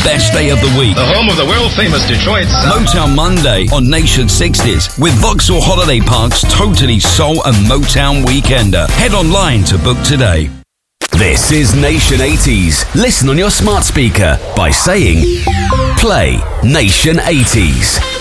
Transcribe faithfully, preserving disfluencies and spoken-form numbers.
best day of the week. The home of the world-famous Detroit Sound. Motown Monday on Nation sixties with Vauxhall Holiday Park's totally soul and Motown weekender. Head online to book today. This is Nation eighties. Listen on your smart speaker by saying, play Nation eighties.